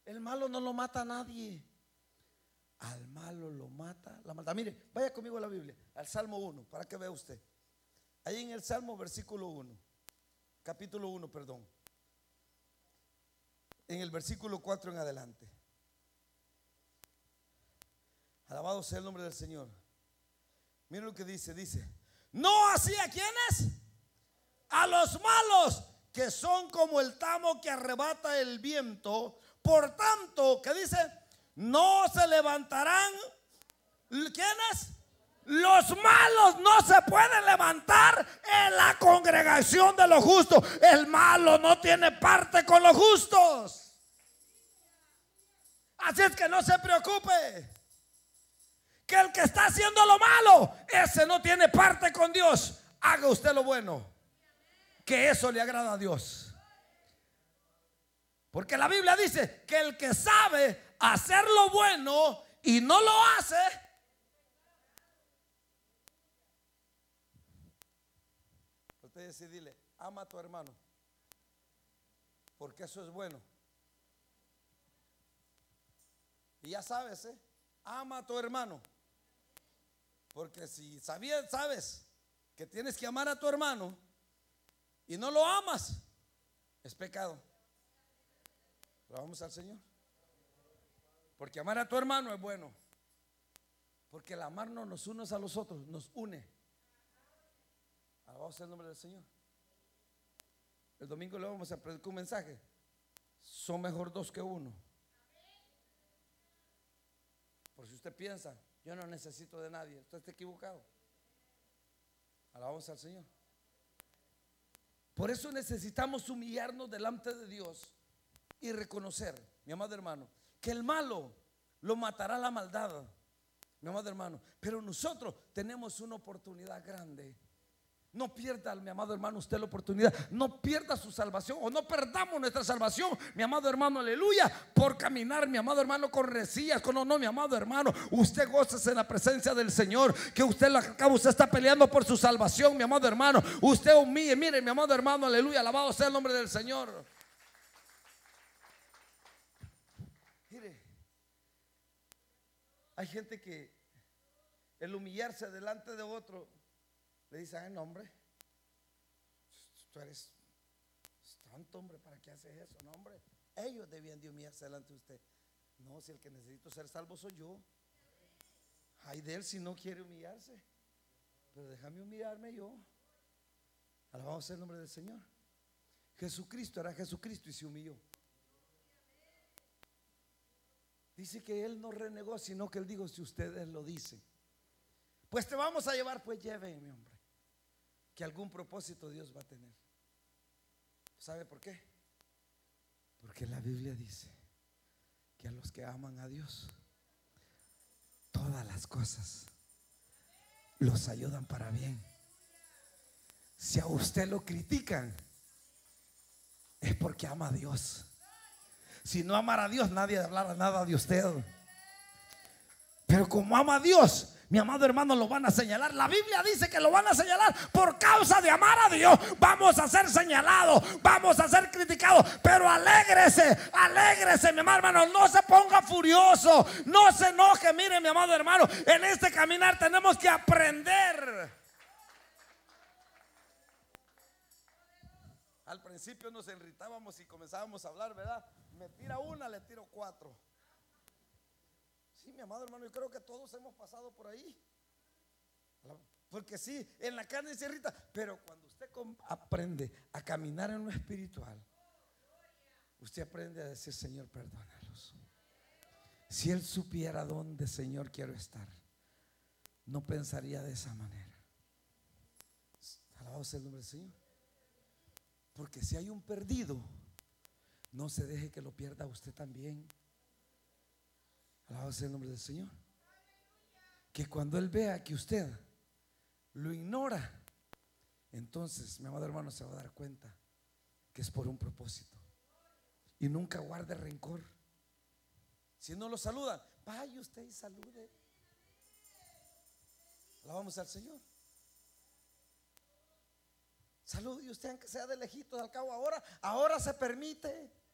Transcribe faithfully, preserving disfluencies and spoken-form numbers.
El malo no lo mata a nadie. Al malo lo mata la maldad. Mire, vaya conmigo a la Biblia, al Salmo uno, para que vea usted. Ahí en el Salmo versículo uno, capítulo uno, perdón. En el versículo cuatro en adelante. Alabado sea el nombre del Señor. Mira lo que dice, dice: no así a quienes, a los malos, que son como el tamo que arrebata el viento. Por tanto, ¿qué dice? No se levantarán. ¿Quiénes? Los malos no se pueden levantar en la congregación de los justos. El malo no tiene parte con los justos. Así es que no se preocupe, que el que está haciendo lo malo, ese no tiene parte con Dios. Haga usted lo bueno, que eso le agrada a Dios. Porque la Biblia dice que el que sabe hacer lo bueno y no lo hace, usted dice, dile, ama a tu hermano, porque eso es bueno. Y ya sabes, ¿eh? Ama a tu hermano. Porque si sabías, sabes que tienes que amar a tu hermano y no lo amas, es pecado. Pero vamos al Señor. Porque amar a tu hermano es bueno. Porque el amarnos nos unos a los otros, nos une. Alabado sea el nombre del Señor. El domingo le vamos a predicar un mensaje: son mejor dos que uno. Por si usted piensa, yo no necesito de nadie, usted está equivocado. Alabamos al Señor. Por eso necesitamos humillarnos delante de Dios y reconocer, mi amado hermano, que el malo lo matará la maldad, mi amado hermano. Pero nosotros tenemos una oportunidad grande. No pierda, mi amado hermano, usted la oportunidad. No pierda su salvación, o no perdamos nuestra salvación, mi amado hermano, aleluya, por caminar, mi amado hermano, con resillas, con no, no, mi amado hermano. Usted gócese en la presencia del Señor, que usted la acaba, usted está peleando por su salvación, mi amado hermano. Usted humille, mire, mi amado hermano, aleluya, alabado sea el nombre del Señor. Mire, hay gente que el humillarse delante de otro le dice: ay, no, hombre, tú eres tanto, hombre, ¿para qué haces eso? No, hombre, ellos debían de humillarse delante de usted. No, si el que necesito ser salvo soy yo. Ay de él si no quiere humillarse, pero déjame humillarme yo. Alabado sea el nombre del Señor. Jesucristo era Jesucristo y se humilló. Dice que él no renegó, sino que él dijo: si ustedes lo dicen, pues te vamos a llevar, pues llévenme, hombre, que algún propósito Dios va a tener. ¿Sabe por qué? Porque la Biblia dice que a los que aman a Dios, todas las cosas los ayudan para bien. Si a usted lo critican, es porque ama a Dios. Si no amara a Dios, nadie hablara nada de usted. Pero como ama a Dios, mi amado hermano, lo van a señalar. La Biblia dice que lo van a señalar por causa de amar a Dios. Vamos a ser señalados, vamos a ser criticados, pero alégrese, alégrese, mi amado hermano. No se ponga furioso, no se enoje. Mire, mi amado hermano, en este caminar tenemos que aprender. Al principio nos irritábamos y comenzábamos a hablar, ¿verdad? Me tira una, le tiro cuatro. Sí, mi amado hermano, yo creo que todos hemos pasado por ahí. Porque sí, en la carne se irrita, pero cuando usted aprende a caminar en lo espiritual, usted aprende a decir: Señor, perdónalos. Si él supiera dónde, Señor, quiero estar, no pensaría de esa manera. Alabado sea el nombre del Señor. Porque si hay un perdido, no se deje que lo pierda usted también. Alabado sea el nombre del Señor. Que cuando él vea que usted lo ignora, entonces, mi amado hermano, se va a dar cuenta que es por un propósito. Y nunca guarde rencor. Si no lo saludan, vaya usted y salude. Alabamos al Señor. Salude usted, aunque sea de lejitos. Al cabo ahora, ahora se permite.